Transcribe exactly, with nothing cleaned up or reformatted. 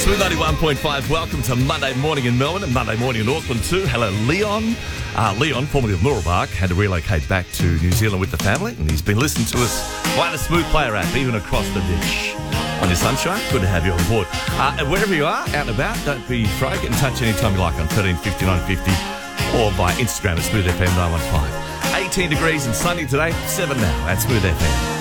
Smooth ninety-one point five, welcome to Monday morning in Melbourne and Monday morning in Auckland too. Hello, Leon. Uh, Leon, formerly of Mooroolbark, had to relocate back to New Zealand with the family, and he's been listening to us via the Smooth Player app, even across the dish. On your sunshine, good to have you on board. Uh, and wherever you are, out and about, don't be afraid. Get in touch anytime you like on thirteen fifty, nine fifty or via Instagram at Smooth F M nine one five. eighteen degrees and sunny today, seven now at Smooth F M.